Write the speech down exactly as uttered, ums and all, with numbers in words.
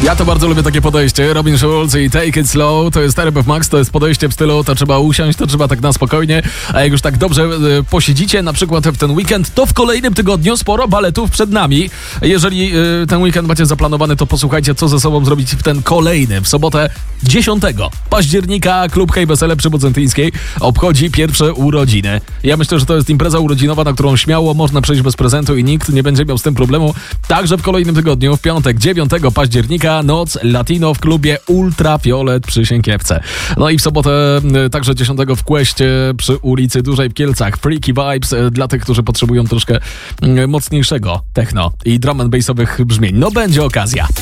Ja to bardzo lubię takie podejście. Robin Schulz i Take It Slow to jest R F M Max, to jest podejście w stylu to trzeba usiąść, to trzeba tak na spokojnie, a jak już tak dobrze y, posiedzicie na przykład w ten weekend, to w kolejnym tygodniu sporo baletów przed nami. Jeżeli y, ten weekend macie zaplanowany, to posłuchajcie, co ze sobą zrobić w ten kolejny. W sobotę dziesiątego października klub Hej Wesele przy Bodzentyńskiej obchodzi pierwsze urodziny. Ja myślę, że to jest impreza urodzinowa, na którą śmiało można przejść bez prezentu i nikt nie będzie miał z tym problemu. Także w kolejnym tygodniu, w piątek dziewiątego października, noc latino w klubie Ultrafiolet przy Sienkiewce. No i w sobotę także dziesiątego w Questie przy ulicy Dużej w Kielcach. Freaky Vibes dla tych, którzy potrzebują troszkę mocniejszego techno i drum and bassowych brzmień. No będzie okazja.